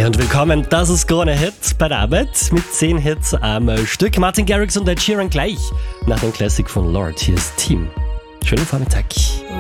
Hi und willkommen, das ist Krone Hit bei der Arbeit mit 10 Hits am Stück. Martin Garrix und Ed Sheeran gleich nach dem Classic von Lorde. Hier ist Team. Schönen Vormittag.